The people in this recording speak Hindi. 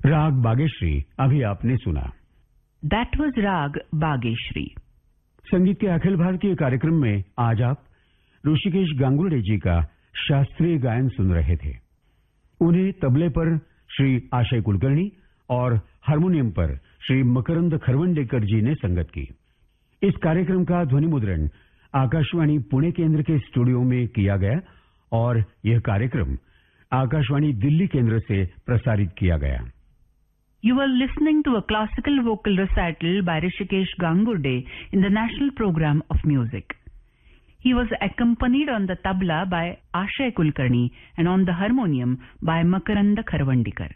राग बागेश्री अभी आपने सुना। दैट वाज राग बागेश्री। संगीत के अखिल भारतीय कार्यक्रम में आज आप ऋषिकेश गांगुर्डे जी का शास्त्रीय गायन सुन रहे थे। उन्हें तबले पर श्री आशय कुलकर्णी और हारमोनियम पर श्री मकरंद खरवंडेकर जी ने संगत की। इस कार्यक्रम का ध्वनि मुद्रण आकाशवाणी पुणे केंद्र के स्टूडियो में किया गया और यह कार्यक्रम आकाशवाणी दिल्ली केंद्र से प्रसारित किया गया। You were listening to a classical vocal recital by Rishikesh Gangurde in the National Program of Music. He was accompanied on the tabla by Ashay Kulkarni and on the harmonium by Makaranda Kharvandikar.